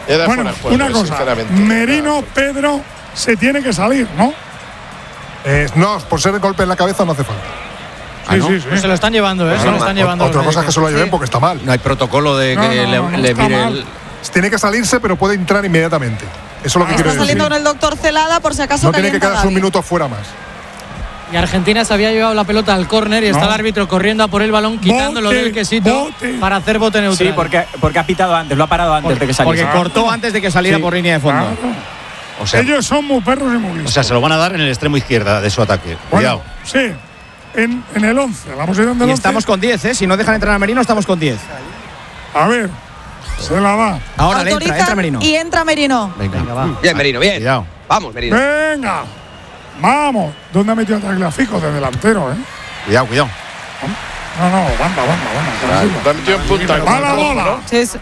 Bueno, una cosa, Merino, Pedro, se tiene que salir, ¿no? No, por ser el golpe en la cabeza no hace falta. Sí. Se lo están llevando, se lo están llevando. Otra cosa es que se lo lleven porque está mal. No hay protocolo de que le mire el… Tiene que salirse, pero puede entrar inmediatamente. Eso es lo que quiero decir. Está saliendo con el doctor Celada por si acaso no tiene que quedarse un minuto fuera más. Y Argentina se había llevado la pelota al córner y está el árbitro corriendo a por el balón, quitándolo del quesito para hacer bote neutral. Sí, porque ha pitado antes, lo ha parado antes de que saliera. Porque cortó antes de que saliera por línea de fondo. O sea, ellos son muy perros y muy listos. O sea, se lo van a dar en el extremo izquierda de su ataque. Cuidado. Bueno, sí, en el 11. La posición del 11. Y estamos con 10, Si no dejan entrar a Merino, estamos con 10. A ver, se la va. Ahora entra Merino. Y entra Merino. Venga, va. Bien, Merino, bien. Cuidado. Vamos, Merino. Venga. Vamos. ¿Dónde ha metido a Tagliafico? De delantero, Cuidado. No, banda. Está metido en punta. ¡Mala bola!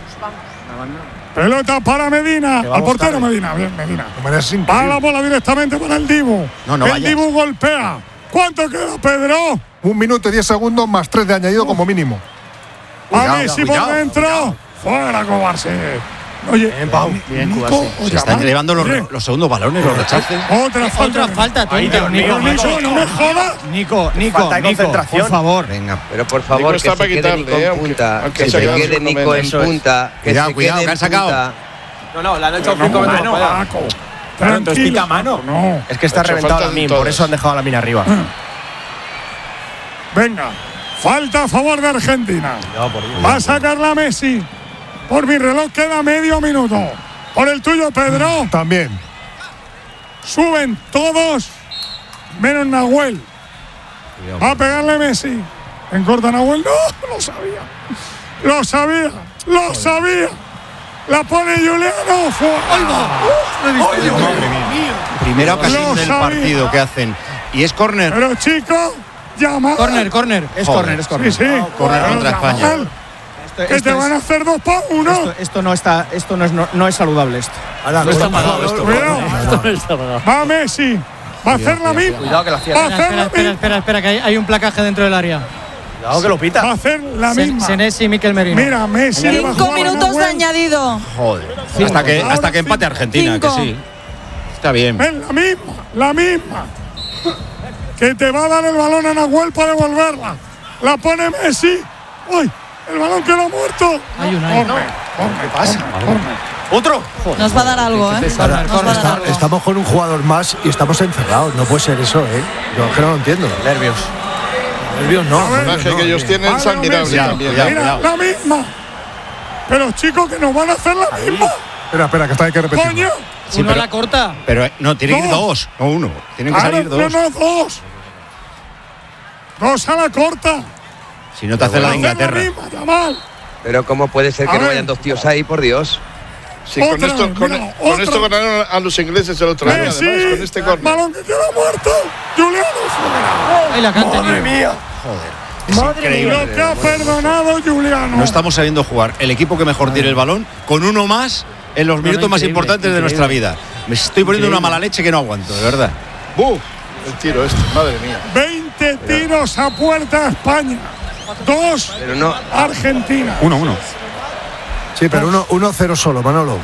Pelota para Medina. Al portero Medina. Bien, Medina. Va la bola directamente para el Dibu. El Dibu golpea. ¿Cuánto queda, Pedro? 1 minuto y 10 segundos más 3 de añadido como mínimo. A Messi por dentro. Fuera, Cobarse. Oye, Nico, se están llevando los segundos balones, los rechaces. Otra falta, Nico, no me jodas. Nico, por favor. Venga. Pero por favor, que se quede Nico en punta. Que se quede Nico en punta. Cuidado, que han sacado. No, la han hecho 5 metros. Entonces pica mano. No. Es que está reventado la min, por eso han dejado a la mina arriba. Venga, falta a favor de Argentina. Va a sacarla Messi. Por mi reloj queda medio minuto. Por el tuyo, Pedro. También. Suben todos, menos Nahuel. Va a pegarle Messi. En corta Nahuel. No, lo sabía. La pone Juliano. Primera ocasión del partido que hacen. Y es córner. Pero chico, llama. Córner. Es córner. Sí. Córner contra España. Que te van a hacer 2 para 1. Esto no es saludable esto. Ahora, no está pagado esto. Va Messi. Va a hacer la misma. Cuidado que la cierra. Espera, que hay un placaje dentro del área. Cuidado que lo pita. Va a hacer la misma. Senesi y Mikel Merino. Mira, Messi. 5 minutos de añadido. Joder. Hasta que empate Argentina, 5. que sí. Está bien. Es la misma. Que te va a dar el balón a Nahuel para devolverla. La pone Messi. ¡Uy! El balón quedó muerto. Hay una. ¿Qué pasa? ¿Otro? Nos va a dar algo, Estamos con un jugador más y estamos encerrados. No puede ser eso, Yo es que no lo entiendo. Nervios no. El coraje que ellos tienen es admirable también. Mira, la misma. Pero chicos, que nos van a hacer la misma. Espera, que hay que repetir. ¡Coño! Sí, uno a la corta. Pero no, tienen que ir 2, no 1. Tienen que salir 2. No, 2. 2 a la corta. Si no te hace la de Inglaterra. Pero ¿cómo puede ser que no vayan 2 tíos ahí, por Dios? Sí, con esto ganaron a los ingleses el otro año, además, con este córner. Balón que queda muerto. Juliano fuera. Ay, la canta. ¡Madre mía! Joder. Es increíble. Lo que ha perdonado Juliano. No estamos sabiendo jugar. El equipo que mejor tiene el balón, con uno más en los minutos más importantes de nuestra vida. Me estoy poniendo una mala leche que no aguanto, de verdad. El tiro madre mía. 20 tiros a puerta a España. 2 Argentina. 1-1. Sí, pero 1-0 solo, Manolo.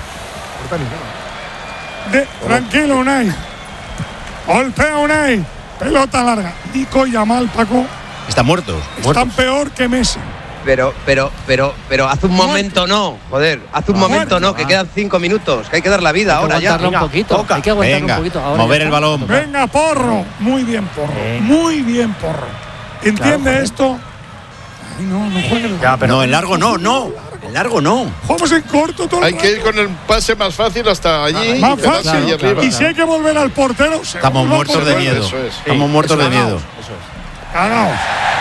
Tranquilo, Unai. Golpea Unai. Pelota larga. Nico y Yamal, Paco. Están muertos. Están peor que Messi. Pero hace un momento no, joder, hace un momento no, que quedan 5 minutos, que hay que dar la vida ahora ya. Hay que aguantarlo un poquito. Ahora mover el balón. Venga, Porro. Muy bien, Porro. Muy bien, Porro. ¿Entiende esto? Ay, no juegue. No, en largo no. En largo no. Jugamos en corto todo el Hay que ir con el pase más fácil hasta allí. Más fácil. Arriba. Y si hay que volver al portero, estamos muertos de miedo. Estamos muertos de miedo. Cagaos.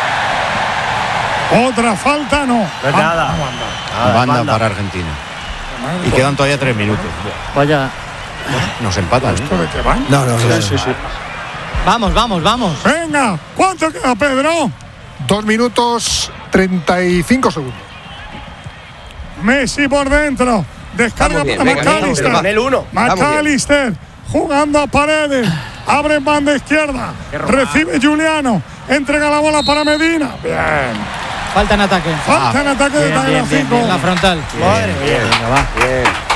Otra falta, no. Nada. Banda para Argentina. Y quedan todavía 3 minutos. Vaya. Nos empatan. ¿Esto de qué van? No. Sí. Vamos. Venga, ¿cuánto queda, Pedro? 2 minutos 35 segundos. Messi por dentro. Descarga para McAllister. McAllister jugando a Paredes. Abre en banda izquierda. Recibe Juliano. Entrega la bola para Medina. Bien. Falta en ataque. Falta en ataque de Tagliafico. La frontal. Madre mía. Bien.